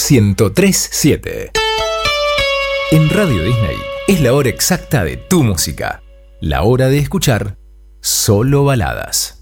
103.7. En Radio Disney es la hora exacta de tu música. La hora de escuchar solo baladas.